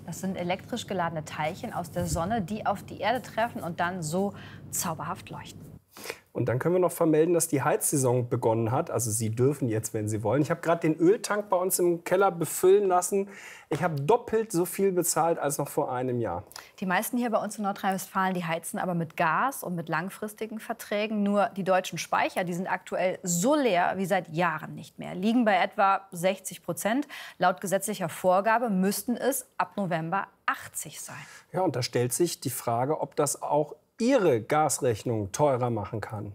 Das sind elektrisch geladene Teilchen aus der Sonne, die auf die Erde treffen und dann so zauberhaft leuchten. Und dann können wir noch vermelden, dass die Heizsaison begonnen hat. Also Sie dürfen jetzt, wenn Sie wollen. Ich habe gerade den Öltank bei uns im Keller befüllen lassen. Ich habe doppelt so viel bezahlt als noch vor einem Jahr. Die meisten hier bei uns in Nordrhein-Westfalen, die heizen aber mit Gas und mit langfristigen Verträgen. Nur die deutschen Speicher, die sind aktuell so leer wie seit Jahren nicht mehr. Liegen bei etwa 60%. Laut gesetzlicher Vorgabe müssten es ab November 80 sein. Ja, und da stellt sich die Frage, ob das auch Ihre Gasrechnung teurer machen kann.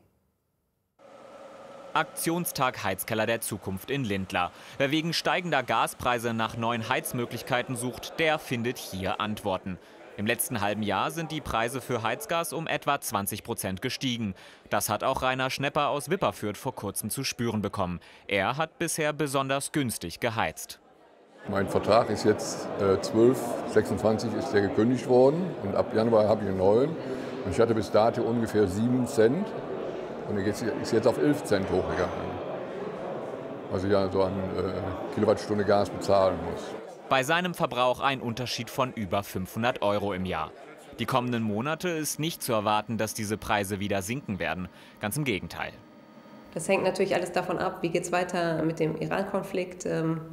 Aktionstag Heizkeller der Zukunft in Lindlar. Wer wegen steigender Gaspreise nach neuen Heizmöglichkeiten sucht, der findet hier Antworten. Im letzten halben Jahr sind die Preise für Heizgas um etwa 20% gestiegen. Das hat auch Rainer Schnepper aus Wipperfürth vor kurzem zu spüren bekommen. Er hat bisher besonders günstig geheizt. Mein Vertrag ist jetzt 12,26 ist der gekündigt worden und ab Januar habe ich einen neuen. Und ich hatte bis dato ungefähr 7 Cent und er ist jetzt auf 11 Cent hochgegangen. Was ich ja so an Kilowattstunde Gas bezahlen muss. Bei seinem Verbrauch ein Unterschied von über 500 € im Jahr. Die kommenden Monate ist nicht zu erwarten, dass diese Preise wieder sinken werden. Ganz im Gegenteil. Das hängt natürlich alles davon ab, wie geht es weiter mit dem Iran-Konflikt.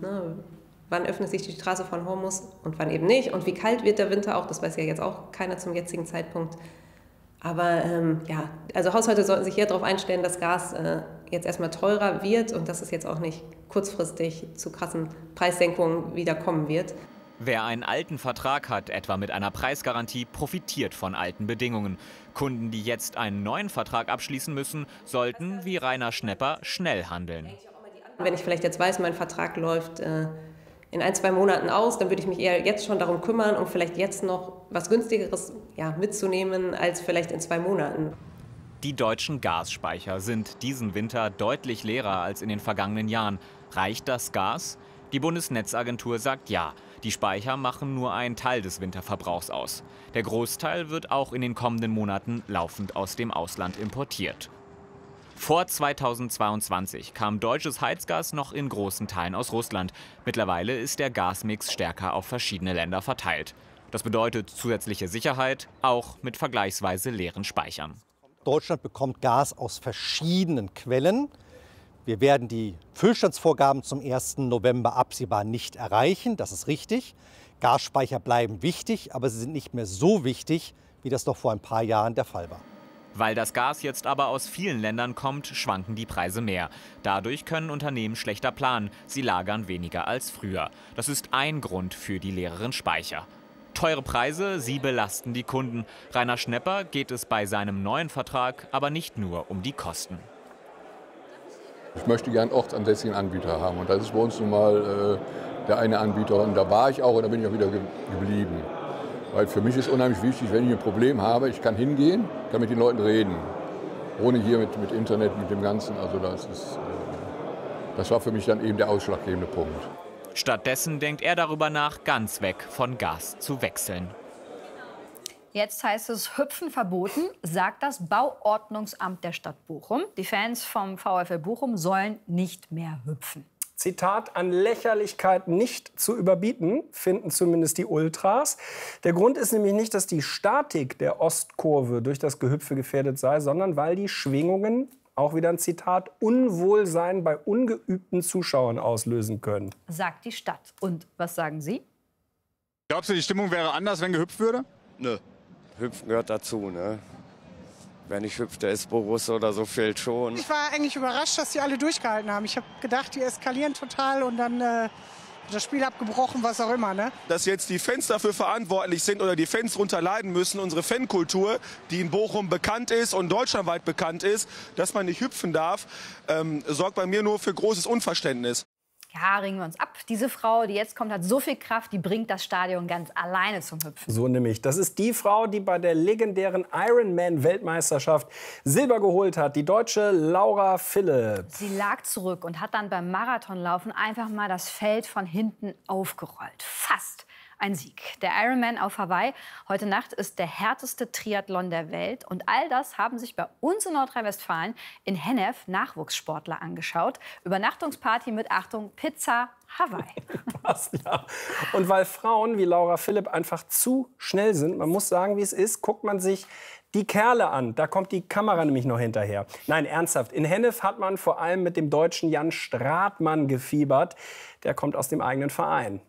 Wann öffnet sich die Straße von Hormuz und wann eben nicht. Und wie kalt wird der Winter auch, das weiß ja jetzt auch keiner zum jetzigen Zeitpunkt. Aber ja, also Haushalte sollten sich hier darauf einstellen, dass Gas jetzt erstmal teurer wird und dass es jetzt auch nicht kurzfristig zu krassen Preissenkungen wieder kommen wird. Wer einen alten Vertrag hat, etwa mit einer Preisgarantie, profitiert von alten Bedingungen. Kunden, die jetzt einen neuen Vertrag abschließen müssen, sollten, wie Rainer Schnepper, schnell handeln. Wenn ich vielleicht jetzt weiß, mein Vertrag läuft in 1-2 Monaten aus, dann würde ich mich eher jetzt schon darum kümmern, um vielleicht jetzt noch was Günstigeres mitzunehmen, als vielleicht in 2 Monaten. Die deutschen Gasspeicher sind diesen Winter deutlich leerer als in den vergangenen Jahren. Reicht das Gas? Die Bundesnetzagentur sagt ja. Die Speicher machen nur einen Teil des Winterverbrauchs aus. Der Großteil wird auch in den kommenden Monaten laufend aus dem Ausland importiert. Vor 2022 kam deutsches Heizgas noch in großen Teilen aus Russland. Mittlerweile ist der Gasmix stärker auf verschiedene Länder verteilt. Das bedeutet zusätzliche Sicherheit, auch mit vergleichsweise leeren Speichern. Deutschland bekommt Gas aus verschiedenen Quellen. Wir werden die Füllstandsvorgaben zum 1. November absehbar nicht erreichen, das ist richtig. Gasspeicher bleiben wichtig, aber sie sind nicht mehr so wichtig, wie das noch vor ein paar Jahren der Fall war. Weil das Gas jetzt aber aus vielen Ländern kommt, schwanken die Preise mehr. Dadurch können Unternehmen schlechter planen. Sie lagern weniger als früher. Das ist ein Grund für die leeren Speicher. Teure Preise, sie belasten die Kunden. Rainer Schnepper geht es bei seinem neuen Vertrag aber nicht nur um die Kosten. Ich möchte gern ortsansässigen Anbieter haben und das ist bei uns nun mal der eine Anbieter und da war ich auch und da bin ich auch wieder geblieben. Weil für mich ist unheimlich wichtig, wenn ich ein Problem habe, ich kann hingehen, kann mit den Leuten reden. Ohne hier mit Internet, mit dem Ganzen. Also das war für mich dann eben der ausschlaggebende Punkt. Stattdessen denkt er darüber nach, ganz weg von Gas zu wechseln. Jetzt heißt es Hüpfen verboten, sagt das Bauordnungsamt der Stadt Bochum. Die Fans vom VfL Bochum sollen nicht mehr hüpfen. Zitat, an Lächerlichkeit nicht zu überbieten, finden zumindest die Ultras. Der Grund ist nämlich nicht, dass die Statik der Ostkurve durch das Gehüpfe gefährdet sei, sondern weil die Schwingungen, auch wieder ein Zitat, Unwohlsein bei ungeübten Zuschauern auslösen können. Sagt die Stadt. Und was sagen Sie? Glaubst du, die Stimmung wäre anders, wenn gehüpft würde? Nö. Hüpfen gehört dazu, ne? Wer nicht hüpft, der ist Borusse oder so, fehlt schon. Ich war eigentlich überrascht, dass die alle durchgehalten haben. Ich habe gedacht, die eskalieren total und dann das Spiel abgebrochen, was auch immer. Ne? Dass jetzt die Fans dafür verantwortlich sind oder die Fans darunter leiden müssen, unsere Fankultur, die in Bochum bekannt ist und deutschlandweit bekannt ist, dass man nicht hüpfen darf, sorgt bei mir nur für großes Unverständnis. Ja, ringen wir uns ab. Diese Frau, die jetzt kommt, hat so viel Kraft, die bringt das Stadion ganz alleine zum Hüpfen. So nämlich. Das ist die Frau, die bei der legendären Ironman-Weltmeisterschaft Silber geholt hat. Die Deutsche Laura Philipp. Sie lag zurück und hat dann beim Marathonlaufen einfach mal das Feld von hinten aufgerollt. Fast. Ein Sieg. Der Ironman auf Hawaii heute Nacht ist der härteste Triathlon der Welt. Und all das haben sich bei uns in Nordrhein-Westfalen in Hennef Nachwuchssportler angeschaut. Übernachtungsparty mit, Achtung, Pizza Hawaii. Passt, ja. Und weil Frauen wie Laura Philipp einfach zu schnell sind, man muss sagen, wie es ist, guckt man sich die Kerle an. Da kommt die Kamera nämlich noch hinterher. Nein, ernsthaft. In Hennef hat man vor allem mit dem Deutschen Jan Stratmann gefiebert. Der kommt aus dem eigenen Verein.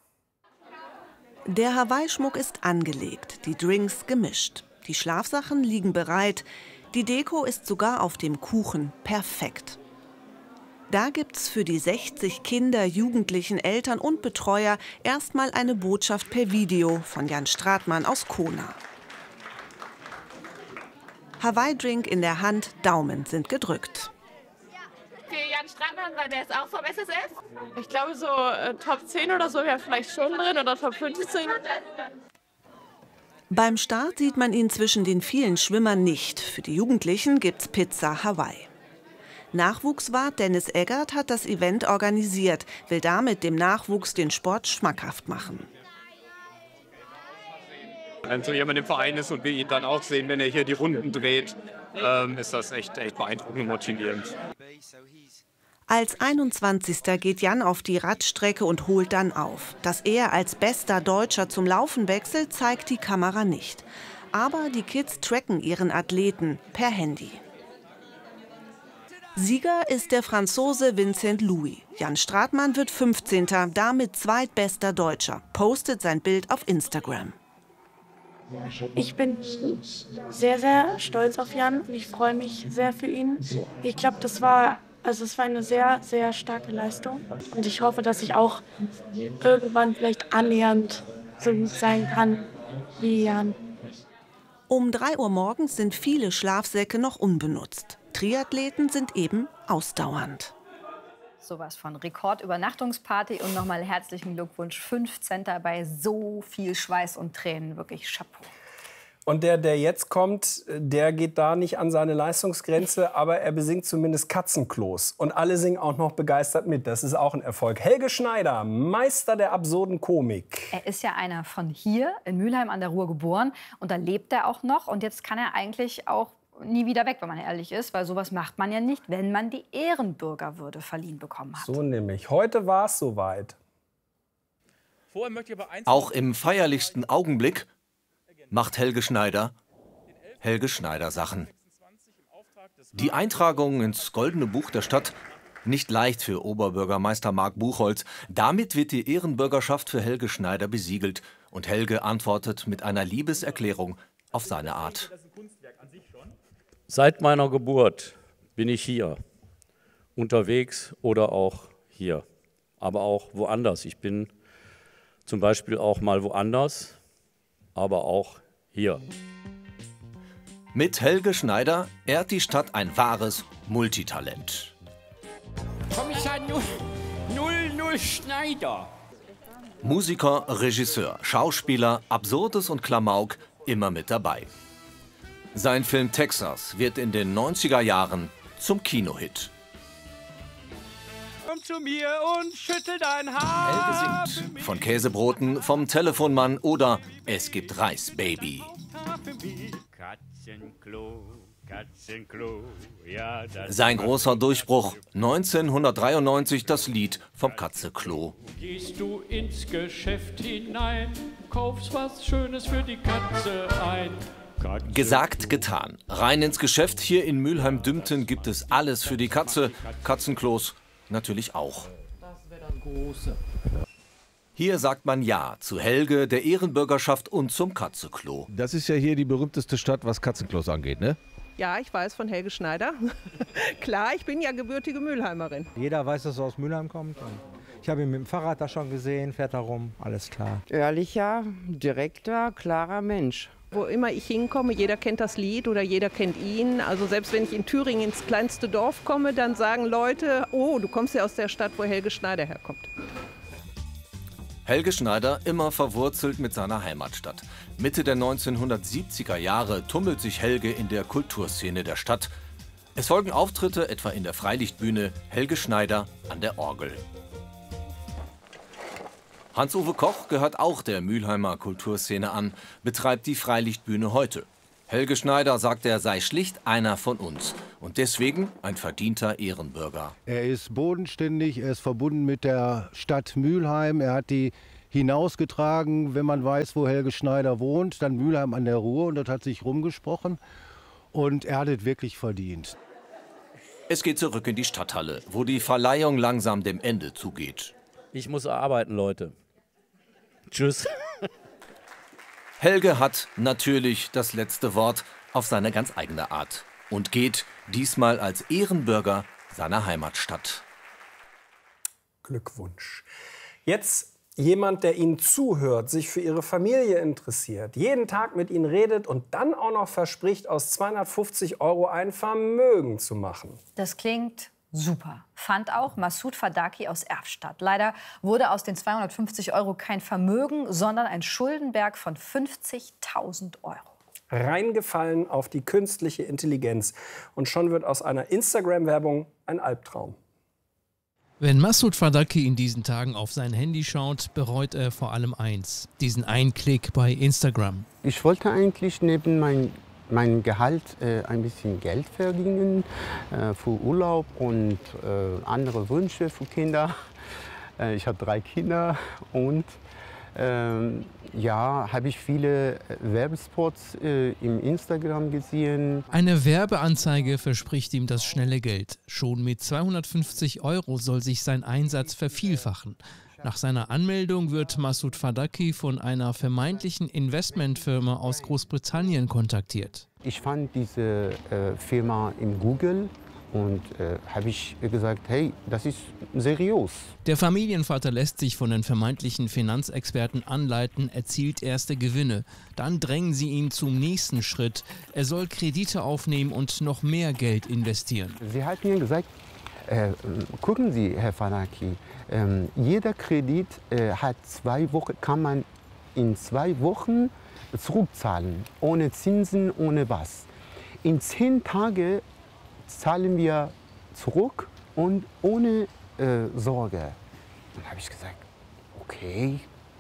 Der Hawaii-Schmuck ist angelegt, die Drinks gemischt. Die Schlafsachen liegen bereit. Die Deko ist sogar auf dem Kuchen perfekt. Da gibt's für die 60 Kinder, Jugendlichen, Eltern und Betreuer erstmal eine Botschaft per Video von Jan Stratmann aus Kona. Hawaii-Drink in der Hand, Daumen sind gedrückt. Für Jan Stratmann, weil der ist auch vom SSF. Ich glaube, so Top 10 oder so wäre vielleicht schon drin oder Top 15. Beim Start sieht man ihn zwischen den vielen Schwimmern nicht. Für die Jugendlichen gibt's Pizza Hawaii. Nachwuchswart Dennis Eggert hat das Event organisiert, will damit dem Nachwuchs den Sport schmackhaft machen. Wenn so jemand im Verein ist und wir ihn dann auch sehen, wenn er hier die Runden dreht, ist das echt beeindruckend und motivierend. Als 21. geht Jan auf die Radstrecke und holt dann auf. Dass er als bester Deutscher zum Laufen wechselt, zeigt die Kamera nicht. Aber die Kids tracken ihren Athleten per Handy. Sieger ist der Franzose Vincent Louis. Jan Stratmann wird 15., damit zweitbester Deutscher, postet sein Bild auf Instagram. Ich bin sehr, sehr stolz auf Jan und ich freue mich sehr für ihn. Ich glaube, es war eine sehr, sehr starke Leistung. Und ich hoffe, dass ich auch irgendwann vielleicht annähernd so gut sein kann wie Jan. Um 3 Uhr morgens sind viele Schlafsäcke noch unbenutzt. Triathleten sind eben ausdauernd. Sowas von Rekordübernachtungsparty und nochmal herzlichen Glückwunsch. 15. bei so viel Schweiß und Tränen. Wirklich Chapeau. Und der jetzt kommt, der geht da nicht an seine Leistungsgrenze, aber er besingt zumindest Katzenklos. Und alle singen auch noch begeistert mit. Das ist auch ein Erfolg. Helge Schneider, Meister der absurden Komik. Er ist ja einer von hier, in Mülheim an der Ruhr geboren. Und da lebt er auch noch. Und jetzt kann er eigentlich auch nie wieder weg, wenn man ehrlich ist. Weil sowas macht man ja nicht, wenn man die Ehrenbürgerwürde verliehen bekommen hat. So nämlich. Heute war es soweit. Auch im feierlichsten Augenblick macht Helge Schneider Sachen. Die Eintragung ins Goldene Buch der Stadt nicht leicht für Oberbürgermeister Marc Buchholz. Damit wird die Ehrenbürgerschaft für Helge Schneider besiegelt. Und Helge antwortet mit einer Liebeserklärung auf seine Art. Seit meiner Geburt bin ich hier, unterwegs oder auch hier, aber auch woanders. Ich bin zum Beispiel auch mal woanders, aber auch hier. Mit Helge Schneider ehrt die Stadt ein wahres Multitalent. Kommissar 00 Schneider. Musiker, Regisseur, Schauspieler, Absurdes und Klamauk immer mit dabei. Sein Film Texas wird in den 90er Jahren zum Kinohit. Komm zu mir und schüttel dein Haar. Helge singt von Käsebroten, vom Telefonmann oder Es gibt Reis, Baby. Katzenklo, Katzenklo, ja, Sein großer Durchbruch 1993 das Lied vom Katzeklo. Gehst du ins Geschäft hinein, kaufst was Schönes für die Katze ein. Gesagt, getan. Rein ins Geschäft. Hier in Mülheim-Dümpten gibt es alles für die Katze. Katzenklos natürlich auch. Hier sagt man Ja zu Helge, der Ehrenbürgerschaft und zum Katzeklo. Das ist ja hier die berühmteste Stadt, was Katzenklos angeht, ne? Ja, ich weiß von Helge Schneider. Klar, ich bin ja gebürtige Mülheimerin. Jeder weiß, dass er aus Mülheim kommt. Ich habe ihn mit dem Fahrrad da schon gesehen, fährt da rum, alles klar. Ehrlicher, direkter, klarer Mensch. Wo immer ich hinkomme, jeder kennt das Lied oder jeder kennt ihn. Also selbst wenn ich in Thüringen ins kleinste Dorf komme, dann sagen Leute, oh, du kommst ja aus der Stadt, wo Helge Schneider herkommt. Helge Schneider immer verwurzelt mit seiner Heimatstadt. Mitte der 1970er Jahre tummelt sich Helge in der Kulturszene der Stadt. Es folgen Auftritte, etwa in der Freilichtbühne, Helge Schneider an der Orgel. Hans-Uwe Koch gehört auch der Mülheimer Kulturszene an, betreibt die Freilichtbühne Heute. Helge Schneider sagt, er sei schlicht einer von uns und deswegen ein verdienter Ehrenbürger. Er ist bodenständig, er ist verbunden mit der Stadt Mülheim. Er hat die hinausgetragen, wenn man weiß, wo Helge Schneider wohnt, dann Mülheim an der Ruhr, und das hat sich rumgesprochen und er hat es wirklich verdient. Es geht zurück in die Stadthalle, wo die Verleihung langsam dem Ende zugeht. Ich muss arbeiten, Leute. Tschüss. Helge hat natürlich das letzte Wort auf seine ganz eigene Art und geht diesmal als Ehrenbürger seiner Heimatstadt. Glückwunsch. Jetzt jemand, der Ihnen zuhört, sich für Ihre Familie interessiert, jeden Tag mit Ihnen redet und dann auch noch verspricht, aus 250 € ein Vermögen zu machen. Das klingt super. Fand auch Masoud Fadaki aus Erfstadt. Leider wurde aus den 250 € kein Vermögen, sondern ein Schuldenberg von 50.000 €. Reingefallen auf die künstliche Intelligenz. Und schon wird aus einer Instagram-Werbung ein Albtraum. Wenn Masoud Fadaki in diesen Tagen auf sein Handy schaut, bereut er vor allem eins: diesen einen Klick bei Instagram. Ich wollte eigentlich neben mein Gehalt ein bisschen Geld verdienen für Urlaub und andere Wünsche für Kinder. Ich habe 3 Kinder und ja, habe ich viele Werbespots im Instagram gesehen. Eine Werbeanzeige verspricht ihm das schnelle Geld. Schon mit 250 € soll sich sein Einsatz vervielfachen. Nach seiner Anmeldung wird Masoud Fadaki von einer vermeintlichen Investmentfirma aus Großbritannien kontaktiert. Ich fand diese Firma im Google und habe ich gesagt, hey, das ist seriös. Der Familienvater lässt sich von den vermeintlichen Finanzexperten anleiten, erzielt erste Gewinne. Dann drängen sie ihn zum nächsten Schritt. Er soll Kredite aufnehmen und noch mehr Geld investieren. Sie hat mir gesagt, gucken Sie, Herr Fadaki, jeder Kredit hat 2 Wochen, kann man in 2 Wochen zurückzahlen, ohne Zinsen, ohne was. In 10 Tagen zahlen wir zurück und ohne Sorge. Dann habe ich gesagt, okay,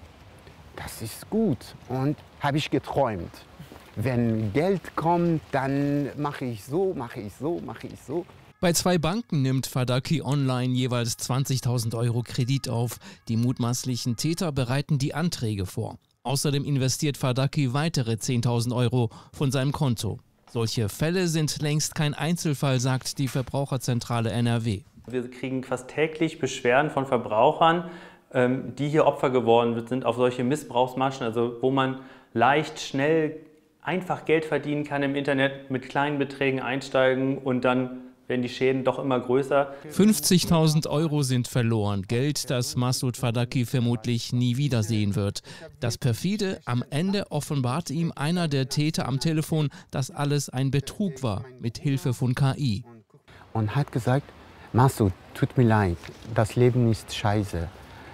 das ist gut. Und habe ich geträumt. Wenn Geld kommt, dann mache ich so, mache ich so, mache ich so. Bei 2 Banken nimmt Fadaki online jeweils 20.000 € Kredit auf. Die mutmaßlichen Täter bereiten die Anträge vor. Außerdem investiert Fadaki weitere 10.000 € von seinem Konto. Solche Fälle sind längst kein Einzelfall, sagt die Verbraucherzentrale NRW. Wir kriegen fast täglich Beschwerden von Verbrauchern, die hier Opfer geworden sind auf solche Missbrauchsmaschen, also wo man leicht, schnell, einfach Geld verdienen kann im Internet, mit kleinen Beträgen einsteigen und dann werden die Schäden doch immer größer. 50.000 € sind verloren, Geld, das Masoud Fadaki vermutlich nie wiedersehen wird. Das perfide: am Ende offenbart ihm einer der Täter am Telefon, dass alles ein Betrug war, mit Hilfe von KI. Und hat gesagt, Masoud, tut mir leid, das Leben ist scheiße.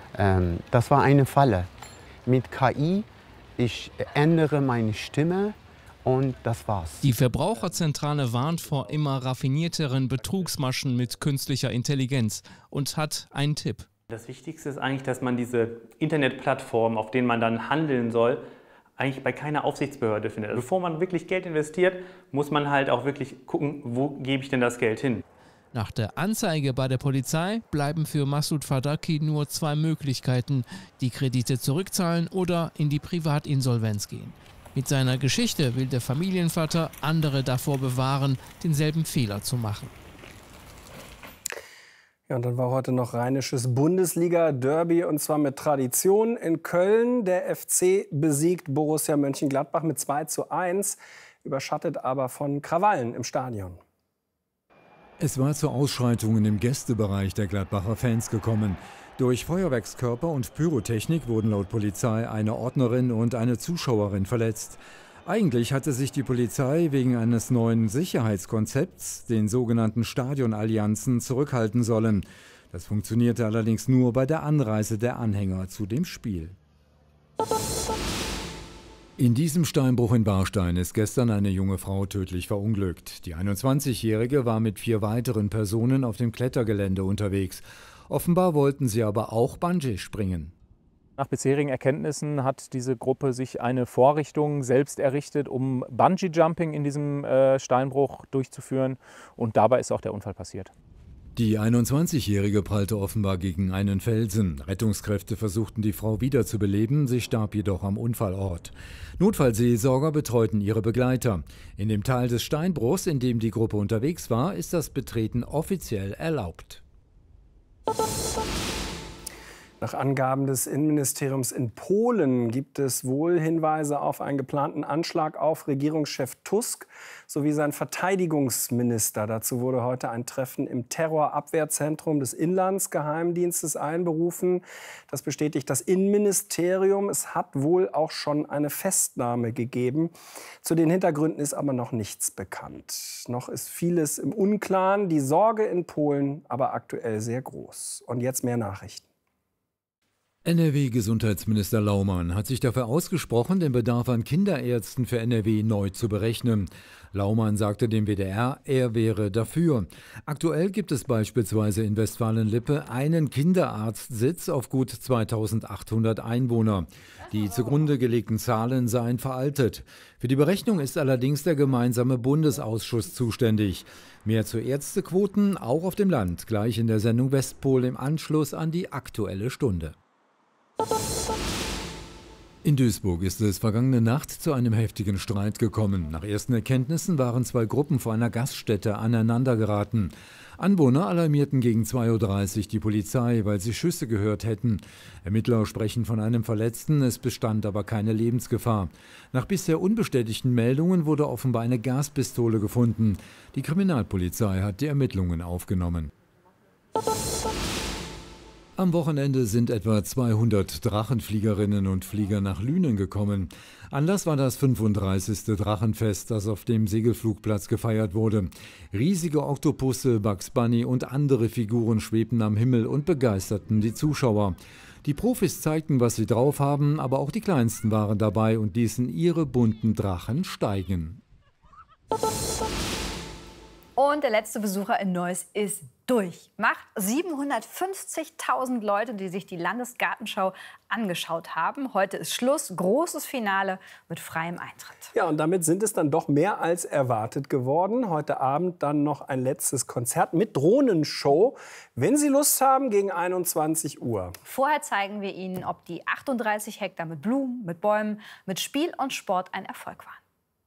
Das war eine Falle. Mit KI, ich ändere meine Stimme. Und das war's. Die Verbraucherzentrale warnt vor immer raffinierteren Betrugsmaschen mit künstlicher Intelligenz und hat einen Tipp. Das Wichtigste ist eigentlich, dass man diese Internetplattformen, auf denen man dann handeln soll, eigentlich bei keiner Aufsichtsbehörde findet. Also bevor man wirklich Geld investiert, muss man halt auch wirklich gucken, wo gebe ich denn das Geld hin. Nach der Anzeige bei der Polizei bleiben für Masoud Fadaki nur 2 Möglichkeiten: die Kredite zurückzahlen oder in die Privatinsolvenz gehen. Mit seiner Geschichte will der Familienvater andere davor bewahren, denselben Fehler zu machen. Ja, und dann war heute noch rheinisches Bundesliga-Derby, und zwar mit Tradition in Köln. Der FC besiegt Borussia Mönchengladbach mit 2:1, überschattet aber von Krawallen im Stadion. Es war zu Ausschreitungen im Gästebereich der Gladbacher Fans gekommen. Durch Feuerwerkskörper und Pyrotechnik wurden laut Polizei eine Ordnerin und eine Zuschauerin verletzt. Eigentlich hatte sich die Polizei wegen eines neuen Sicherheitskonzepts, den sogenannten Stadionallianzen, zurückhalten sollen. Das funktionierte allerdings nur bei der Anreise der Anhänger zu dem Spiel. In diesem Steinbruch in Warstein ist gestern eine junge Frau tödlich verunglückt. Die 21-Jährige war mit 4 weiteren Personen auf dem Klettergelände unterwegs. Offenbar wollten sie aber auch Bungee springen. Nach bisherigen Erkenntnissen hat diese Gruppe sich eine Vorrichtung selbst errichtet, um Bungee-Jumping in diesem Steinbruch durchzuführen. Und dabei ist auch der Unfall passiert. Die 21-Jährige prallte offenbar gegen einen Felsen. Rettungskräfte versuchten, die Frau wiederzubeleben, sie starb jedoch am Unfallort. Notfallseelsorger betreuten ihre Begleiter. In dem Teil des Steinbruchs, in dem die Gruppe unterwegs war, ist das Betreten offiziell erlaubt. Nach Angaben des Innenministeriums in Polen gibt es wohl Hinweise auf einen geplanten Anschlag auf Regierungschef Tusk sowie seinen Verteidigungsminister. Dazu wurde heute ein Treffen im Terrorabwehrzentrum des Inlandsgeheimdienstes einberufen. Das bestätigt das Innenministerium. Es hat wohl auch schon eine Festnahme gegeben. Zu den Hintergründen ist aber noch nichts bekannt. Noch ist vieles im Unklaren. Die Sorge in Polen aber aktuell sehr groß. Und jetzt mehr Nachrichten. NRW-Gesundheitsminister Laumann hat sich dafür ausgesprochen, den Bedarf an Kinderärzten für NRW neu zu berechnen. Laumann sagte dem WDR, er wäre dafür. Aktuell gibt es beispielsweise in Westfalen-Lippe einen Kinderarztsitz auf gut 2800 Einwohner. Die zugrunde gelegten Zahlen seien veraltet. Für die Berechnung ist allerdings der gemeinsame Bundesausschuss zuständig. Mehr zu Ärztequoten, auch auf dem Land, gleich in der Sendung Westpol im Anschluss an die Aktuelle Stunde. In Duisburg ist es vergangene Nacht zu einem heftigen Streit gekommen. Nach ersten Erkenntnissen waren zwei Gruppen vor einer Gaststätte aneinandergeraten. Anwohner alarmierten gegen 2:30 Uhr die Polizei, weil sie Schüsse gehört hätten. Ermittler sprechen von einem Verletzten, es bestand aber keine Lebensgefahr. Nach bisher unbestätigten Meldungen wurde offenbar eine Gaspistole gefunden. Die Kriminalpolizei hat die Ermittlungen aufgenommen. Am Wochenende sind etwa 200 Drachenfliegerinnen und Flieger nach Lünen gekommen. Anlass war das 35. Drachenfest, das auf dem Segelflugplatz gefeiert wurde. Riesige Oktopusse, Bugs Bunny und andere Figuren schwebten am Himmel und begeisterten die Zuschauer. Die Profis zeigten, was sie drauf haben, aber auch die Kleinsten waren dabei und ließen ihre bunten Drachen steigen. Und der letzte Besucher in Neuss ist durch. Macht 750.000 Leute, die sich die Landesgartenschau angeschaut haben. Heute ist Schluss, großes Finale mit freiem Eintritt. Ja, und damit sind es dann doch mehr als erwartet geworden. Heute Abend dann noch ein letztes Konzert mit Drohnenshow. Wenn Sie Lust haben, gegen 21 Uhr. Vorher zeigen wir Ihnen, ob die 38 Hektar mit Blumen, mit Bäumen, mit Spiel und Sport ein Erfolg waren.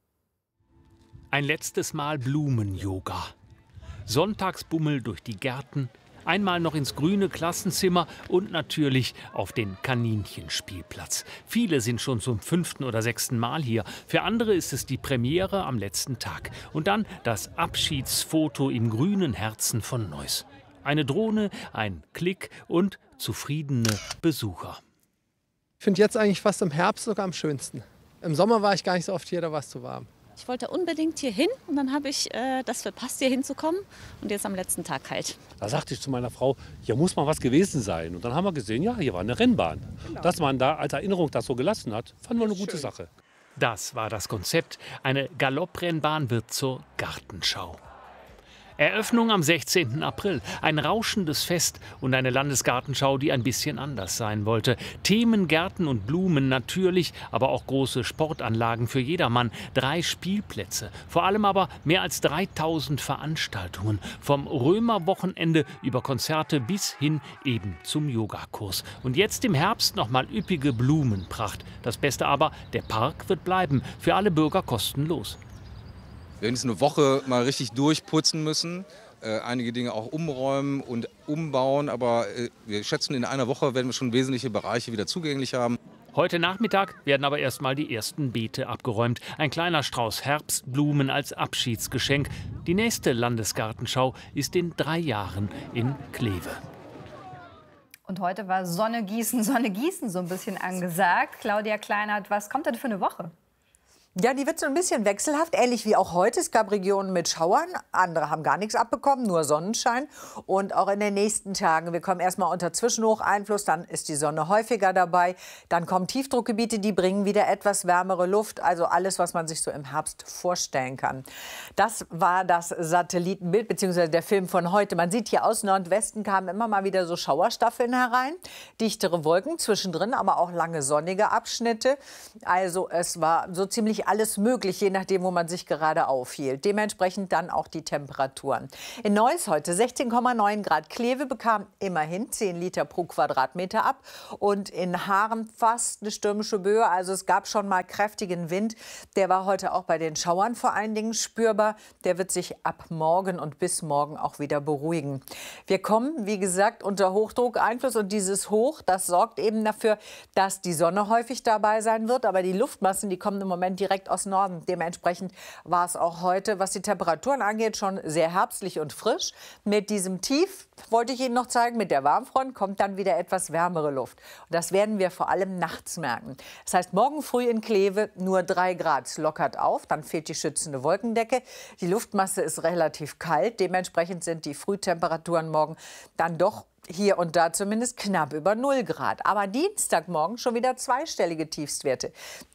Ein letztes Mal Blumen-Yoga. Sonntagsbummel durch die Gärten, einmal noch ins grüne Klassenzimmer und natürlich auf den Kaninchenspielplatz. Viele sind schon zum 5. oder 6. Mal hier. Für andere ist es die Premiere am letzten Tag. Und dann das Abschiedsfoto im grünen Herzen von Neuss. Eine Drohne, ein Klick und zufriedene Besucher. Ich finde jetzt eigentlich fast im Herbst sogar am schönsten. Im Sommer war ich gar nicht so oft hier, da war es zu warm. Ich wollte unbedingt hier hin und dann habe ich das verpasst, hier hinzukommen und jetzt am letzten Tag halt. Da sagte ich zu meiner Frau, hier muss mal was gewesen sein. Und dann haben wir gesehen, ja, hier war eine Rennbahn. Genau. Dass man da als Erinnerung das so gelassen hat, fanden wir eine gute Sache. Das war das Konzept. Eine Galopprennbahn wird zur Gartenschau. Eröffnung am 16. April. Ein rauschendes Fest und eine Landesgartenschau, die ein bisschen anders sein wollte. Themen, Gärten und Blumen natürlich, aber auch große Sportanlagen für jedermann. 3 Spielplätze. Vor allem aber mehr als 3000 Veranstaltungen. Vom Römerwochenende über Konzerte bis hin eben zum Yogakurs. Und jetzt im Herbst nochmal üppige Blumenpracht. Das Beste aber, der Park wird bleiben. Für alle Bürger kostenlos. Wir werden jetzt eine Woche mal richtig durchputzen müssen, einige Dinge auch umräumen und umbauen, aber wir schätzen, in einer Woche werden wir schon wesentliche Bereiche wieder zugänglich haben. Heute Nachmittag werden aber erstmal die ersten Beete abgeräumt. Ein kleiner Strauß Herbstblumen als Abschiedsgeschenk. Die nächste Landesgartenschau ist in 3 Jahren in Kleve. Und heute war Sonne gießen so ein bisschen angesagt. Claudia Kleinert, was kommt denn für eine Woche? Ja, die wird so ein bisschen wechselhaft, ähnlich wie auch heute. Es gab Regionen mit Schauern, andere haben gar nichts abbekommen, nur Sonnenschein. Und auch in den nächsten Tagen, wir kommen erstmal unter Zwischenhocheinfluss, dann ist die Sonne häufiger dabei. Dann kommen Tiefdruckgebiete, die bringen wieder etwas wärmere Luft, also alles, was man sich so im Herbst vorstellen kann. Das war das Satellitenbild bzw. der Film von heute. Man sieht hier aus Nordwesten kamen immer mal wieder so Schauerstaffeln herein, dichtere Wolken zwischendrin, aber auch lange sonnige Abschnitte. Also es war so ziemlich alles möglich, je nachdem, wo man sich gerade aufhielt. Dementsprechend dann auch die Temperaturen. In Neuss heute 16,9 Grad. Kleve bekam immerhin 10 Liter pro Quadratmeter ab. Und in Haaren fast eine stürmische Böe. Also es gab schon mal kräftigen Wind. Der war heute auch bei den Schauern vor allen Dingen spürbar. Der wird sich ab morgen und bis morgen auch wieder beruhigen. Wir kommen, wie gesagt, unter Hochdruckeinfluss. Und dieses Hoch, das sorgt eben dafür, dass die Sonne häufig dabei sein wird. Aber die Luftmassen, die kommen im Moment direkt aus Norden. Dementsprechend war es auch heute, was die Temperaturen angeht, schon sehr herbstlich und frisch. Mit diesem Tief, wollte ich Ihnen noch zeigen, mit der Warmfront kommt dann wieder etwas wärmere Luft. Und das werden wir vor allem nachts merken. Das heißt, morgen früh in Kleve nur 3 Grad. Es lockert auf, dann fehlt die schützende Wolkendecke. Die Luftmasse ist relativ kalt. Dementsprechend sind die Frühtemperaturen morgen dann doch hier und da zumindest knapp über 0 Grad. Aber Dienstagmorgen schon wieder zweistellige Tiefstwerte.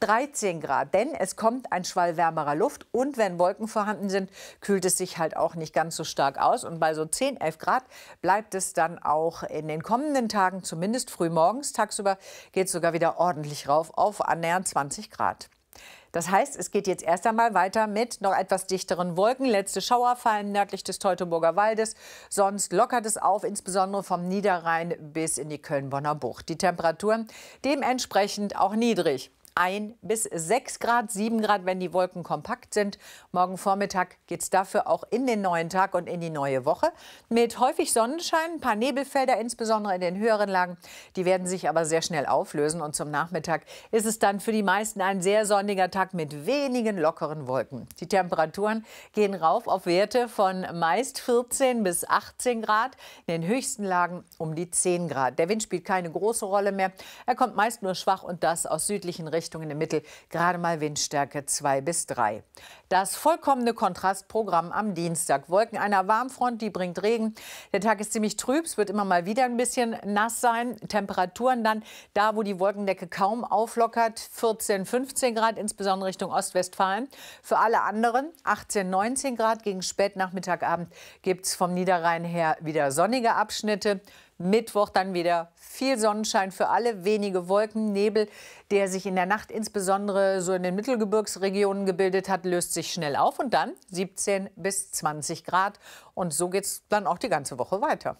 13 Grad, denn es kommt ein Schwall wärmerer Luft. Und wenn Wolken vorhanden sind, kühlt es sich halt auch nicht ganz so stark aus. Und bei so 10, 11 Grad bleibt es dann auch in den kommenden Tagen, zumindest frühmorgens. Tagsüber geht es sogar wieder ordentlich rauf auf annähernd 20 Grad. Das heißt, es geht jetzt erst einmal weiter mit noch etwas dichteren Wolken. Letzte Schauer fallen nördlich des Teutoburger Waldes. Sonst lockert es auf, insbesondere vom Niederrhein bis in die Köln-Bonner Bucht. Die Temperaturen dementsprechend auch niedrig. 1 bis 6 Grad, 7 Grad, wenn die Wolken kompakt sind. Morgen Vormittag geht es dafür auch in den neuen Tag und in die neue Woche. Mit häufig Sonnenschein, ein paar Nebelfelder, insbesondere in den höheren Lagen. Die werden sich aber sehr schnell auflösen. Und zum Nachmittag ist es dann für die meisten ein sehr sonniger Tag mit wenigen lockeren Wolken. Die Temperaturen gehen rauf auf Werte von meist 14 bis 18 Grad. In den höchsten Lagen um die 10 Grad. Der Wind spielt keine große Rolle mehr. Er kommt meist nur schwach und das aus südlichen Richtungen. Im Mittel gerade mal Windstärke 2 bis 3. Das vollkommene Kontrastprogramm am Dienstag. Wolken einer Warmfront, die bringt Regen. Der Tag ist ziemlich trüb, es wird immer mal wieder ein bisschen nass sein. Temperaturen dann da, wo die Wolkendecke kaum auflockert, 14, 15 Grad, insbesondere Richtung Ostwestfalen. Für alle anderen 18, 19 Grad. Gegen Spätnachmittagabend gibt es vom Niederrhein her wieder sonnige Abschnitte. Mittwoch dann wieder viel Sonnenschein für alle, wenige Wolken, Nebel, der sich in der Nacht insbesondere so in den Mittelgebirgsregionen gebildet hat, löst sich schnell auf und dann 17 bis 20 Grad. Und so geht es dann auch die ganze Woche weiter.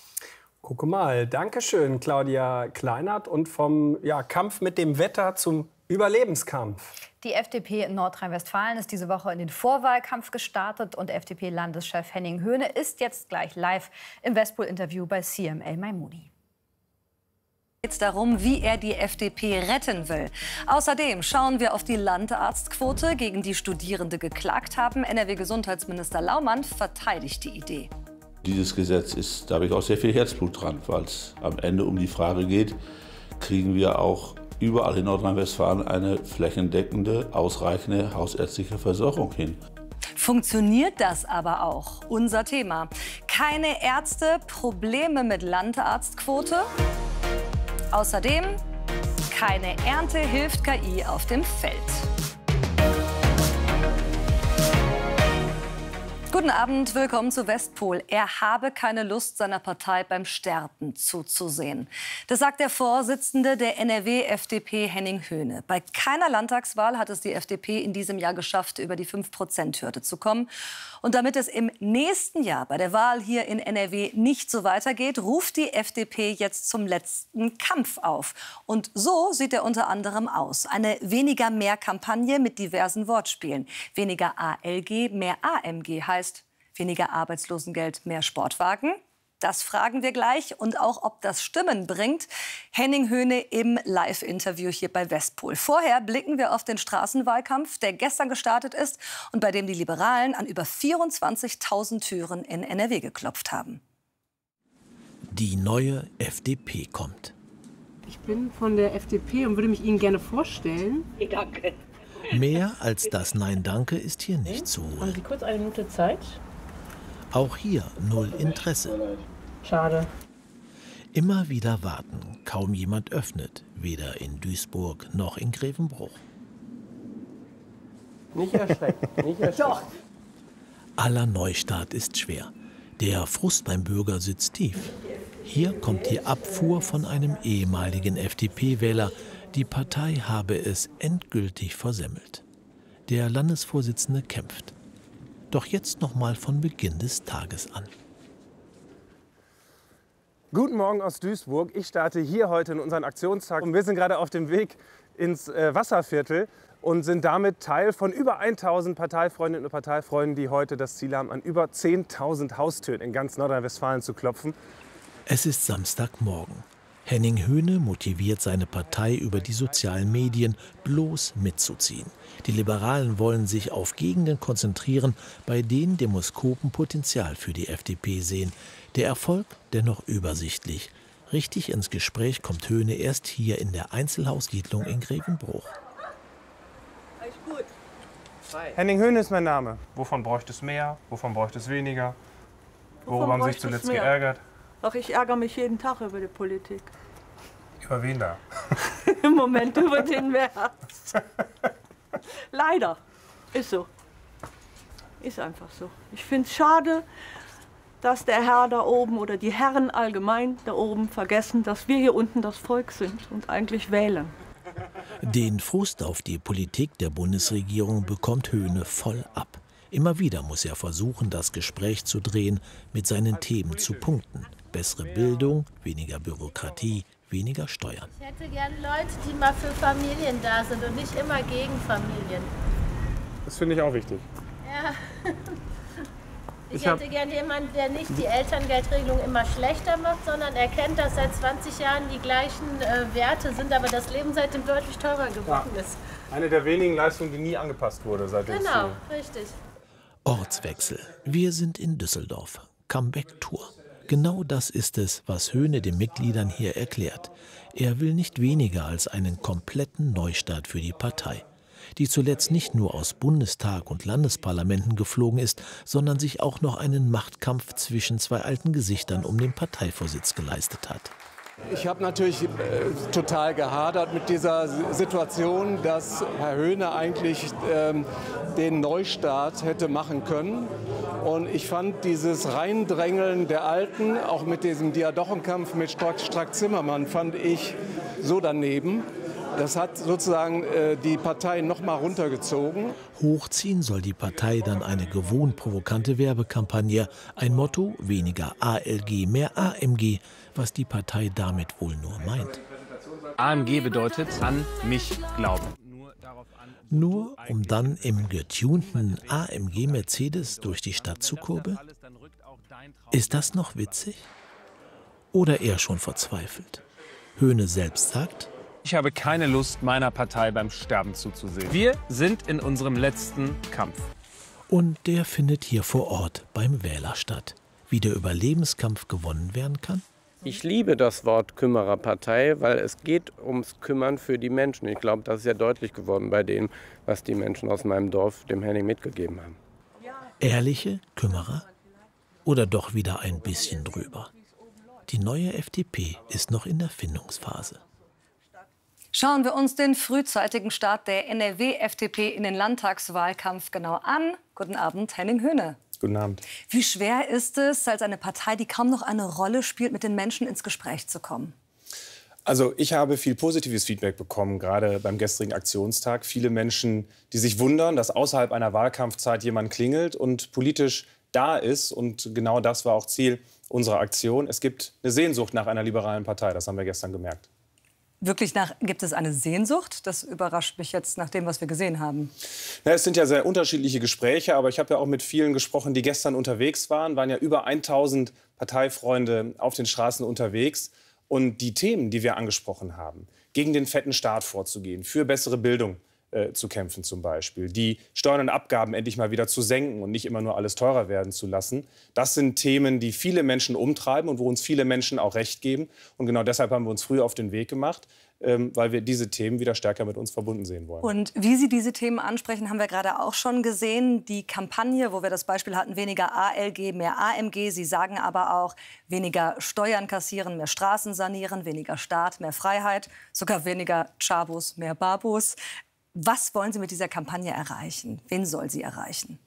Gucke mal, Dankeschön, Claudia Kleinert. Und vom Kampf mit dem Wetter zum Überlebenskampf. Die FDP in Nordrhein-Westfalen ist diese Woche in den Vorwahlkampf gestartet und FDP-Landeschef Henning Höhne ist jetzt gleich live im Westpol-Interview bei CML Maimouni. Es geht darum, wie er die FDP retten will. Außerdem schauen wir auf die Landarztquote, gegen die Studierende geklagt haben. NRW-Gesundheitsminister Laumann verteidigt die Idee. Dieses Gesetz da habe ich auch sehr viel Herzblut dran, weil es am Ende um die Frage geht, kriegen wir auch überall in Nordrhein-Westfalen eine flächendeckende, ausreichende hausärztliche Versorgung hin. Funktioniert das aber auch? Unser Thema. Keine Ärzte, Probleme mit Landarztquote. Außerdem, keine Ernte hilft KI auf dem Feld. Guten Abend, willkommen zu Westpol. Er habe keine Lust, seiner Partei beim Sterben zuzusehen. Das sagt der Vorsitzende der NRW-FDP, Henning Höhne. Bei keiner Landtagswahl hat es die FDP in diesem Jahr geschafft, über die 5%-Hürde zu kommen. Und damit es im nächsten Jahr bei der Wahl hier in NRW nicht so weitergeht, ruft die FDP jetzt zum letzten Kampf auf. Und so sieht er unter anderem aus. Eine Weniger-Mehr-Kampagne mit diversen Wortspielen. Weniger ALG, mehr AMG heißt weniger Arbeitslosengeld, mehr Sportwagen. Das fragen wir gleich und auch, ob das Stimmen bringt. Henning Höhne im Live-Interview hier bei Westpol. Vorher blicken wir auf den Straßenwahlkampf, der gestern gestartet ist und bei dem die Liberalen an über 24.000 Türen in NRW geklopft haben. Die neue FDP kommt. Ich bin von der FDP und würde mich Ihnen gerne vorstellen. Danke. Mehr als das Nein Danke ist hier nicht zu Haben holen. Sie kurz eine Minute Zeit? Auch hier null Interesse. Schade. Immer wieder warten, kaum jemand öffnet, weder in Duisburg noch in Grevenbruch. Nicht erschrecken, nicht erschrecken. Aller Neustart ist schwer. Der Frust beim Bürger sitzt tief. Hier kommt die Abfuhr von einem ehemaligen FDP-Wähler. Die Partei habe es endgültig versemmelt. Der Landesvorsitzende kämpft. Doch jetzt noch mal von Beginn des Tages an. Guten Morgen aus Duisburg. Ich starte hier heute in unseren Aktionstag. Und wir sind gerade auf dem Weg ins Wasserviertel und sind damit Teil von über 1000 Parteifreundinnen und Parteifreunden, die heute das Ziel haben, an über 10.000 Haustüren in ganz Nordrhein-Westfalen zu klopfen. Es ist Samstagmorgen. Henning Höhne motiviert seine Partei über die sozialen Medien, bloß mitzuziehen. Die Liberalen wollen sich auf Gegenden konzentrieren, bei denen Demoskopen Potenzial für die FDP sehen. Der Erfolg dennoch übersichtlich. Richtig ins Gespräch kommt Höhne erst hier in der Einzelhaussiedlung in Grevenbruch. Henning Höhne ist mein Name. Wovon bräuchte es mehr? Wovon bräuchte es weniger? Worüber haben Sie sich zuletzt geärgert? Ach, ich ärgere mich jeden Tag über die Politik. Über wen da? Im Moment über den Wert. Leider. Ist so. Ist einfach so. Ich finde es schade, dass der Herr da oben oder die Herren allgemein da oben vergessen, dass wir hier unten das Volk sind und eigentlich wählen. Den Frust auf die Politik der Bundesregierung bekommt Höhne voll ab. Immer wieder muss er versuchen, das Gespräch zu drehen, mit seinen Themen zu punkten. Bessere Bildung, weniger Bürokratie, weniger Steuern. Ich hätte gerne Leute, die mal für Familien da sind und nicht immer gegen Familien. Das finde ich auch wichtig. Ja. Ich hätte gerne jemanden, der nicht die Elterngeldregelung immer schlechter macht, sondern erkennt, dass seit 20 Jahren die gleichen Werte sind, aber das Leben seitdem deutlich teurer geworden ist. Eine der wenigen Leistungen, die nie angepasst wurde seitdem. Genau, richtig. Ortswechsel. Wir sind in Düsseldorf. Comeback-Tour. Genau das ist es, was Höhne den Mitgliedern hier erklärt. Er will nicht weniger als einen kompletten Neustart für die Partei, die zuletzt nicht nur aus Bundestag und Landesparlamenten geflogen ist, sondern sich auch noch einen Machtkampf zwischen zwei alten Gesichtern um den Parteivorsitz geleistet hat. Ich habe natürlich total gehadert mit dieser Situation, dass Herr Höhne eigentlich den Neustart hätte machen können. Und ich fand dieses Reindrängeln der Alten, auch mit diesem Diadochenkampf mit Strack-Zimmermann, fand ich so daneben. Das hat sozusagen die Partei noch mal runtergezogen. Hochziehen soll die Partei dann eine gewohnt provokante Werbekampagne. Ein Motto: weniger ALG, mehr AMG, was die Partei damit wohl nur meint. AMG bedeutet an mich glauben. Nur um dann im getunten AMG Mercedes durch die Stadt zu kurbeln? Ist das noch witzig? Oder eher schon verzweifelt? Höhne selbst sagt: Ich habe keine Lust, meiner Partei beim Sterben zuzusehen. Wir sind in unserem letzten Kampf. Und der findet hier vor Ort beim Wähler statt. Wie der Überlebenskampf gewonnen werden kann? Ich liebe das Wort Kümmererpartei, weil es geht ums Kümmern für die Menschen. Ich glaube, das ist ja deutlich geworden bei dem, was die Menschen aus meinem Dorf dem Henning mitgegeben haben. Ehrliche Kümmerer? Oder doch wieder ein bisschen drüber? Die neue FDP ist noch in der Findungsphase. Schauen wir uns den frühzeitigen Start der NRW-FDP in den Landtagswahlkampf genau an. Guten Abend, Henning Höhne. Guten Abend. Wie schwer ist es, als eine Partei, die kaum noch eine Rolle spielt, mit den Menschen ins Gespräch zu kommen? Also ich habe viel positives Feedback bekommen, gerade beim gestrigen Aktionstag. Viele Menschen, die sich wundern, dass außerhalb einer Wahlkampfzeit jemand klingelt und politisch da ist. Und genau das war auch Ziel unserer Aktion. Es gibt eine Sehnsucht nach einer liberalen Partei, das haben wir gestern gemerkt. Wirklich gibt es eine Sehnsucht? Das überrascht mich jetzt nach dem, was wir gesehen haben. Na, es sind ja sehr unterschiedliche Gespräche, aber ich habe ja auch mit vielen gesprochen, die gestern unterwegs waren ja über 1000 Parteifreunde auf den Straßen unterwegs. Und die Themen, die wir angesprochen haben, gegen den fetten Staat vorzugehen, für bessere Bildung zu kämpfen zum Beispiel, die Steuern und Abgaben endlich mal wieder zu senken und nicht immer nur alles teurer werden zu lassen. Das sind Themen, die viele Menschen umtreiben und wo uns viele Menschen auch recht geben. Und genau deshalb haben wir uns früh auf den Weg gemacht. weil wir diese Themen wieder stärker mit uns verbunden sehen wollen. Und wie Sie diese Themen ansprechen, haben wir gerade auch schon gesehen. Die Kampagne, wo wir das Beispiel hatten, weniger ALG, mehr AMG. Sie sagen aber auch, weniger Steuern kassieren, mehr Straßen sanieren, weniger Staat, mehr Freiheit, sogar weniger Chabos, mehr Babos. Was wollen Sie mit dieser Kampagne erreichen? Wen soll sie erreichen?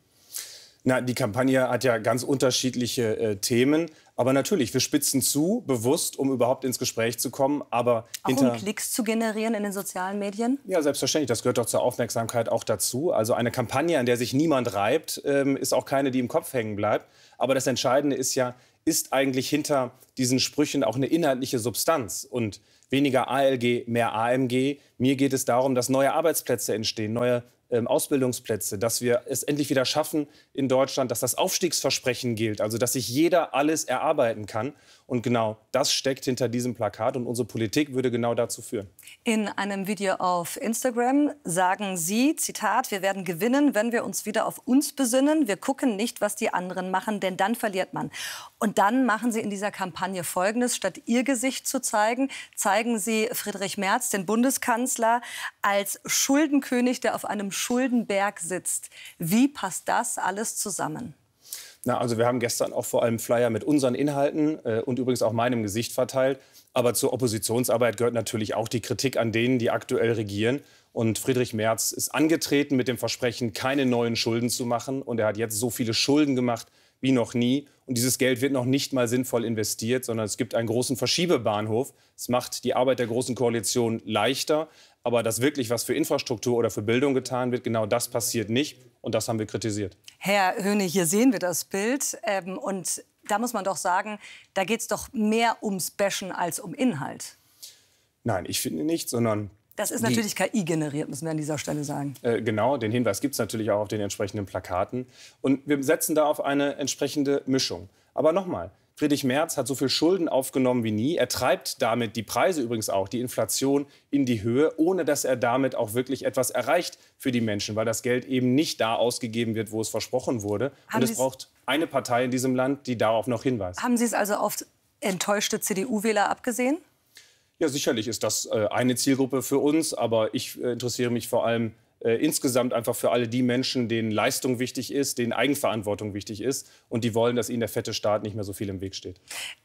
Na, die Kampagne hat ja ganz unterschiedliche Themen. Aber natürlich, wir spitzen zu, bewusst, um überhaupt ins Gespräch zu kommen. Aber auch um Klicks zu generieren in den sozialen Medien? Ja, selbstverständlich. Das gehört doch zur Aufmerksamkeit auch dazu. Also eine Kampagne, an der sich niemand reibt, ist auch keine, die im Kopf hängen bleibt. Aber das Entscheidende ist ja, ist eigentlich hinter diesen Sprüchen auch eine inhaltliche Substanz? Und weniger ALG, mehr AMG. Mir geht es darum, dass neue Arbeitsplätze entstehen, neue Ausbildungsplätze, dass wir es endlich wieder schaffen in Deutschland, dass das Aufstiegsversprechen gilt, also dass sich jeder alles erarbeiten kann. Und genau das steckt hinter diesem Plakat und unsere Politik würde genau dazu führen. In einem Video auf Instagram sagen Sie, Zitat, wir werden gewinnen, wenn wir uns wieder auf uns besinnen. Wir gucken nicht, was die anderen machen, denn dann verliert man. Und dann machen Sie in dieser Kampagne Folgendes. Statt Ihr Gesicht zu zeigen, zeigen Sie Friedrich Merz, den Bundeskanzler, als Schuldenkönig, der auf einem Schuldenberg sitzt. Wie passt das alles zusammen? Na, also wir haben gestern auch vor allem Flyer mit unseren Inhalten und übrigens auch meinem Gesicht verteilt. Aber zur Oppositionsarbeit gehört natürlich auch die Kritik an denen, die aktuell regieren. Und Friedrich Merz ist angetreten mit dem Versprechen, keine neuen Schulden zu machen. Und er hat jetzt so viele Schulden gemacht wie noch nie. Und dieses Geld wird noch nicht mal sinnvoll investiert, sondern es gibt einen großen Verschiebebahnhof. Es macht die Arbeit der Großen Koalition leichter. Aber dass wirklich was für Infrastruktur oder für Bildung getan wird, genau das passiert nicht. Und das haben wir kritisiert. Herr Höhne, hier sehen wir das Bild. Und da muss man doch sagen, da geht es doch mehr ums Bashen als um Inhalt. Nein, ich finde nicht, sondern... Das ist natürlich KI generiert, müssen wir an dieser Stelle sagen. Genau, den Hinweis gibt es natürlich auch auf den entsprechenden Plakaten. Und wir setzen da auf eine entsprechende Mischung. Aber nochmal, Friedrich Merz hat so viel Schulden aufgenommen wie nie. Er treibt damit die Preise übrigens auch, die Inflation in die Höhe, ohne dass er damit auch wirklich etwas erreicht für die Menschen, weil das Geld eben nicht da ausgegeben wird, wo es versprochen wurde. Und es braucht eine Partei in diesem Land, die darauf noch hinweist. Haben Sie es also auf enttäuschte CDU-Wähler abgesehen? Ja, sicherlich ist das eine Zielgruppe für uns, aber ich interessiere mich vor allem insgesamt einfach für alle die Menschen, denen Leistung wichtig ist, denen Eigenverantwortung wichtig ist und die wollen, dass ihnen der fette Staat nicht mehr so viel im Weg steht.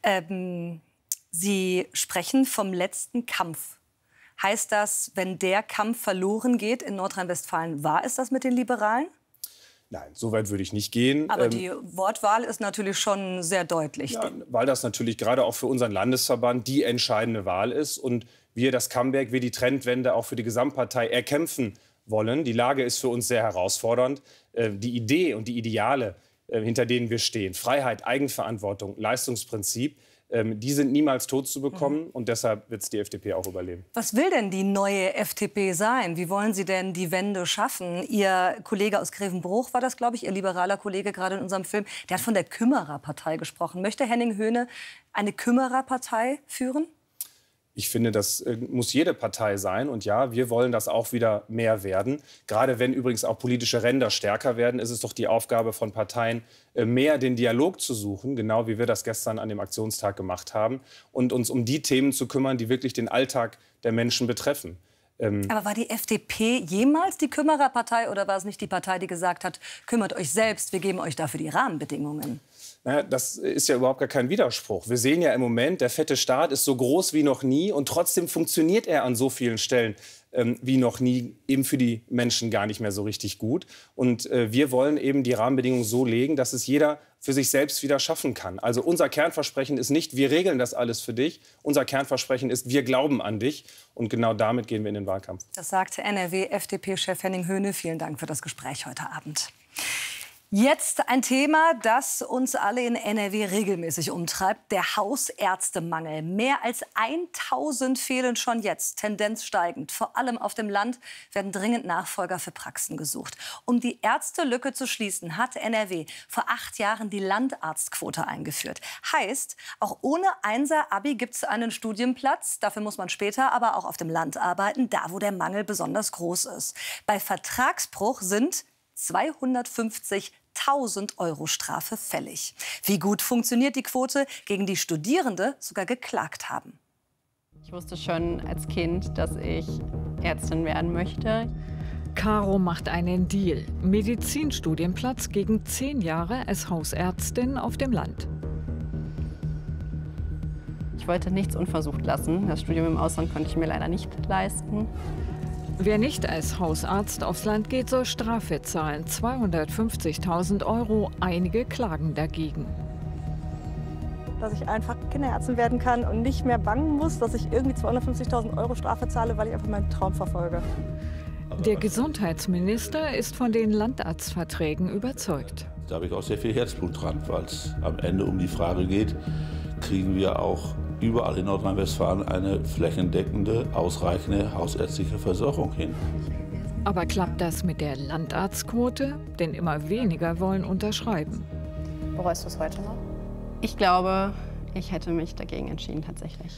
Sie sprechen vom letzten Kampf. Heißt das, wenn der Kampf verloren geht in Nordrhein-Westfalen, war es das mit den Liberalen? Nein, so weit würde ich nicht gehen. Aber die Wortwahl ist natürlich schon sehr deutlich. Ja, weil das natürlich gerade auch für unseren Landesverband die entscheidende Wahl ist und wir das Comeback, wir die Trendwende auch für die Gesamtpartei erkämpfen wollen. Die Lage ist für uns sehr herausfordernd. Die Idee und die Ideale, hinter denen wir stehen, Freiheit, Eigenverantwortung, Leistungsprinzip, die sind niemals tot zu bekommen. Und deshalb wird es die FDP auch überleben. Was will denn die neue FDP sein? Wie wollen Sie denn die Wende schaffen? Ihr Kollege aus Grevenbruch war das, glaube ich, Ihr liberaler Kollege gerade in unserem Film. Der hat von der Kümmererpartei gesprochen. Möchte Henning Höhne eine Kümmererpartei führen? Ich finde, das muss jede Partei sein. Und ja, wir wollen das auch wieder mehr werden. Gerade wenn übrigens auch politische Ränder stärker werden, ist es doch die Aufgabe von Parteien, mehr den Dialog zu suchen, genau wie wir das gestern an dem Aktionstag gemacht haben, und uns um die Themen zu kümmern, die wirklich den Alltag der Menschen betreffen. Aber war die FDP jemals die Kümmererpartei oder war es nicht die Partei, die gesagt hat, kümmert euch selbst, wir geben euch dafür die Rahmenbedingungen? Naja, das ist ja überhaupt gar kein Widerspruch. Wir sehen ja im Moment, der fette Staat ist so groß wie noch nie und trotzdem funktioniert er an so vielen Stellen wie noch nie, eben für die Menschen gar nicht mehr so richtig gut. Und wir wollen eben die Rahmenbedingungen so legen, dass es jeder für sich selbst wieder schaffen kann. Also unser Kernversprechen ist nicht, wir regeln das alles für dich. Unser Kernversprechen ist, wir glauben an dich. Und genau damit gehen wir in den Wahlkampf. Das sagte NRW-FDP-Chef Henning Höhne. Vielen Dank für das Gespräch heute Abend. Jetzt ein Thema, das uns alle in NRW regelmäßig umtreibt, der Hausärztemangel. Mehr als 1000 fehlen schon jetzt, Tendenz steigend. Vor allem auf dem Land werden dringend Nachfolger für Praxen gesucht. Um die Ärztelücke zu schließen, hat NRW vor 8 Jahren die Landarztquote eingeführt. Heißt, auch ohne 1er-Abi gibt es einen Studienplatz. Dafür muss man später aber auch auf dem Land arbeiten, da wo der Mangel besonders groß ist. Bei Vertragsbruch sind 250.000 € Strafe fällig. Wie gut funktioniert die Quote, gegen die Studierende sogar geklagt haben? Ich wusste schon als Kind, dass ich Ärztin werden möchte. Caro macht einen Deal. Medizinstudienplatz gegen 10 Jahre als Hausärztin auf dem Land. Ich wollte nichts unversucht lassen. Das Studium im Ausland konnte ich mir leider nicht leisten. Wer nicht als Hausarzt aufs Land geht, soll Strafe zahlen. 250.000 €. Einige klagen dagegen. Dass ich einfach Kinderärztin werden kann und nicht mehr bangen muss, dass ich irgendwie 250.000 € Strafe zahle, weil ich einfach meinen Traum verfolge. Der Gesundheitsminister ist von den Landarztverträgen überzeugt. Da habe ich auch sehr viel Herzblut dran, weil es am Ende um die Frage geht, kriegen wir auch überall in Nordrhein-Westfalen eine flächendeckende, ausreichende hausärztliche Versorgung hin. Aber klappt das mit der Landarztquote? Denn immer weniger wollen unterschreiben. Bereust du es heute noch? Ich glaube, ich hätte mich dagegen entschieden, tatsächlich.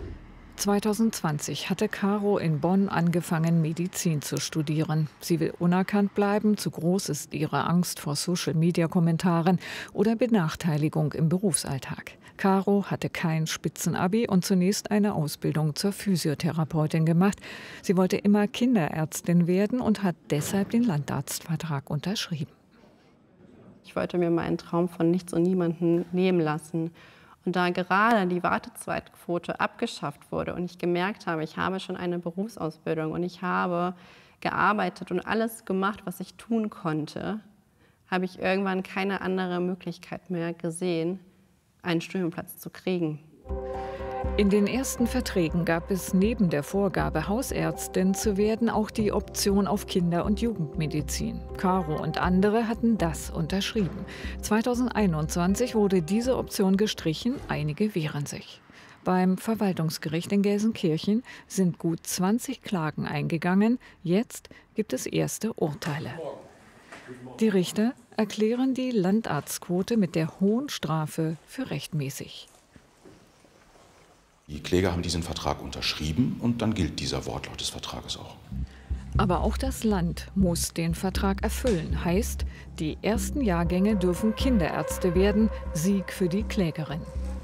2020 hatte Caro in Bonn angefangen, Medizin zu studieren. Sie will unerkannt bleiben, zu groß ist ihre Angst vor Social-Media-Kommentaren oder Benachteiligung im Berufsalltag. Caro hatte kein Spitzenabi und zunächst eine Ausbildung zur Physiotherapeutin gemacht. Sie wollte immer Kinderärztin werden und hat deshalb den Landarztvertrag unterschrieben. Ich wollte mir meinen Traum von nichts und niemandem nehmen lassen. Und da gerade die Wartezeitquote abgeschafft wurde und ich gemerkt habe, ich habe schon eine Berufsausbildung und ich habe gearbeitet und alles gemacht, was ich tun konnte, habe ich irgendwann keine andere Möglichkeit mehr gesehen, einen Studienplatz zu kriegen. In den ersten Verträgen gab es neben der Vorgabe, Hausärztin zu werden, auch die Option auf Kinder- und Jugendmedizin. Caro und andere hatten das unterschrieben. 2021 wurde diese Option gestrichen, einige wehren sich. Beim Verwaltungsgericht in Gelsenkirchen sind gut 20 Klagen eingegangen. Jetzt gibt es erste Urteile. Die Richter erklären die Landarztquote mit der hohen Strafe für rechtmäßig. Die Kläger haben diesen Vertrag unterschrieben und dann gilt dieser Wortlaut des Vertrages auch. Aber auch das Land muss den Vertrag erfüllen. Heißt, die ersten Jahrgänge dürfen Kinderärzte werden. Sieg für die Klägerin.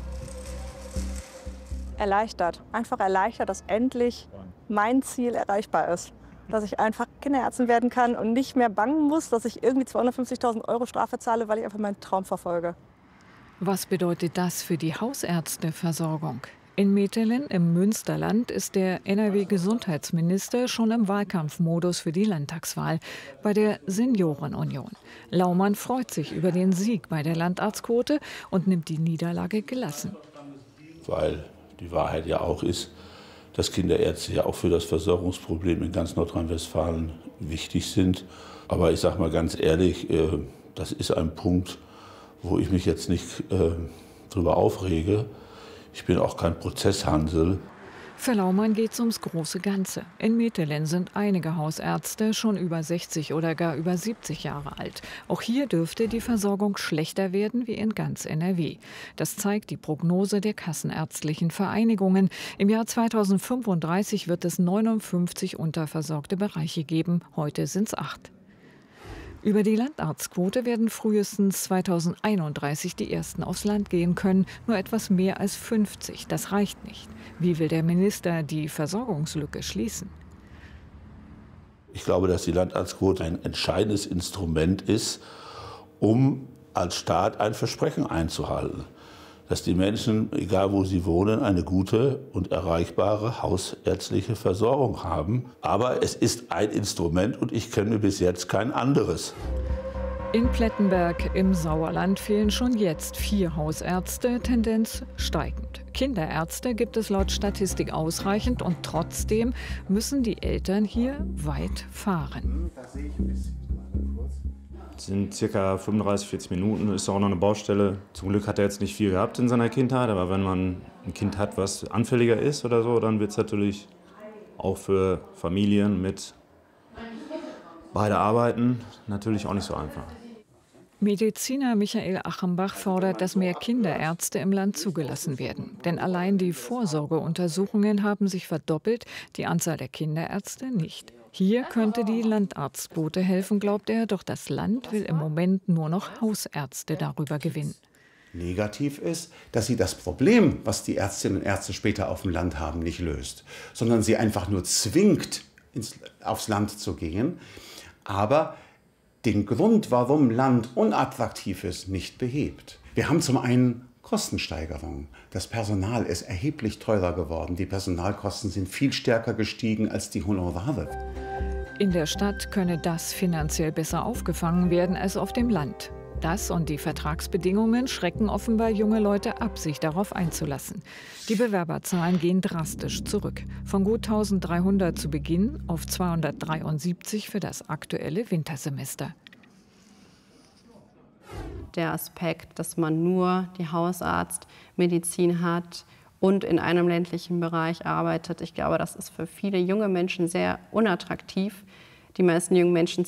Erleichtert, einfach erleichtert, dass endlich mein Ziel erreichbar ist. Dass ich einfach Kinderärztin werden kann und nicht mehr bangen muss, dass ich irgendwie 250.000 € Strafe zahle, weil ich einfach meinen Traum verfolge. Was bedeutet das für die Hausärzteversorgung? In Metelen im Münsterland ist der NRW-Gesundheitsminister schon im Wahlkampfmodus für die Landtagswahl bei der Seniorenunion. Laumann freut sich über den Sieg bei der Landarztquote und nimmt die Niederlage gelassen. Weil die Wahrheit ja auch ist, dass Kinderärzte ja auch für das Versorgungsproblem in ganz Nordrhein-Westfalen wichtig sind. Aber ich sage mal ganz ehrlich, das ist ein Punkt, wo ich mich jetzt nicht drüber aufrege. Ich bin auch kein Prozesshansel. Für Laumann geht es ums große Ganze. In Metelen sind einige Hausärzte schon über 60 oder gar über 70 Jahre alt. Auch hier dürfte die Versorgung schlechter werden wie in ganz NRW. Das zeigt die Prognose der kassenärztlichen Vereinigungen. Im Jahr 2035 wird es 59 unterversorgte Bereiche geben. Heute sind es 8. Über die Landarztquote werden frühestens 2031 die ersten aufs Land gehen können. Nur etwas mehr als 50. Das reicht nicht. Wie will der Minister die Versorgungslücke schließen? Ich glaube, dass die Landarztquote ein entscheidendes Instrument ist, um als Staat ein Versprechen einzuhalten. Dass die Menschen, egal wo sie wohnen, eine gute und erreichbare hausärztliche Versorgung haben. Aber es ist ein Instrument und ich kenne bis jetzt kein anderes. In Plettenberg im Sauerland fehlen schon jetzt 4 Hausärzte, Tendenz steigend. Kinderärzte gibt es laut Statistik ausreichend und trotzdem müssen die Eltern hier weit fahren. Das sind circa 35, 40 Minuten, ist auch noch eine Baustelle. Zum Glück hat er jetzt nicht viel gehabt in seiner Kindheit, aber wenn man ein Kind hat, was anfälliger ist oder so, dann wird es natürlich auch für Familien mit beide Arbeiten natürlich auch nicht so einfach. Mediziner Michael Achenbach fordert, dass mehr Kinderärzte im Land zugelassen werden. Denn allein die Vorsorgeuntersuchungen haben sich verdoppelt, die Anzahl der Kinderärzte nicht. Hier könnte die Landarztquote helfen, glaubt er, doch das Land will im Moment nur noch Hausärzte darüber gewinnen. Negativ ist, dass sie das Problem, was die Ärztinnen und Ärzte später auf dem Land haben, nicht löst, sondern sie einfach nur zwingt, aufs Land zu gehen, aber den Grund, warum Land unattraktiv ist, nicht behebt. Wir haben zum einen Kostensteigerung. Das Personal ist erheblich teurer geworden. Die Personalkosten sind viel stärker gestiegen als die Honorare. In der Stadt könne das finanziell besser aufgefangen werden als auf dem Land. Das und die Vertragsbedingungen schrecken offenbar junge Leute ab, sich darauf einzulassen. Die Bewerberzahlen gehen drastisch zurück. Von gut 1300 zu Beginn auf 273 für das aktuelle Wintersemester. Der Aspekt, dass man nur die Hausarztmedizin hat und in einem ländlichen Bereich arbeitet, ich glaube, das ist für viele junge Menschen sehr unattraktiv. Die meisten jungen Menschen